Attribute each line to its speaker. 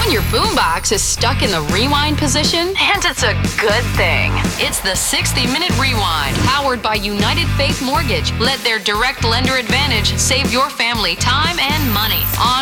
Speaker 1: when your boombox is stuck in the rewind position, and it's a good thing. It's the 60-Minute Rewind, powered by United Faith Mortgage. Let their direct lender advantage save your family time and money on